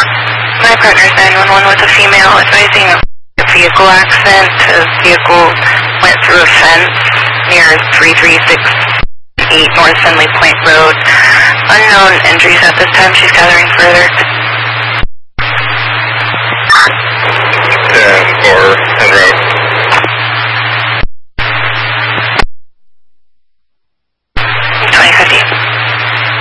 My partner's 911 with a female advising a vehicle accident. The vehicle went through a fence near 3368 North Finley Point Road. Unknown injuries at this time. She's gathering further. 10-4 en route.